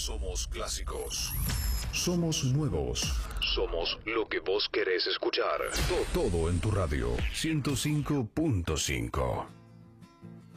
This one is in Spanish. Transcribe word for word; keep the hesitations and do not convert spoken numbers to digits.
Somos clásicos. Somos nuevos. Somos lo que vos querés escuchar. Todo en tu radio. ciento cinco punto cinco.